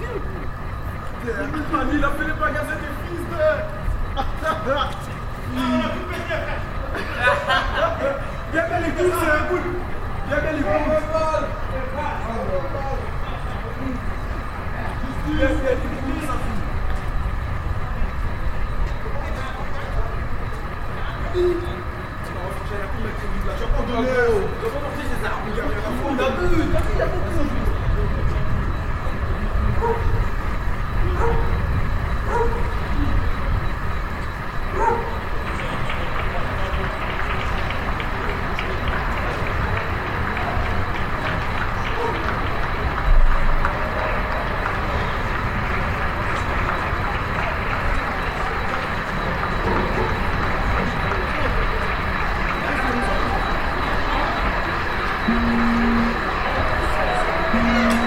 Mani, il a fait les magasins des fils de... Bien qu'elle est cool, c'est un coup. Bien qu'elle est cool. Thank you.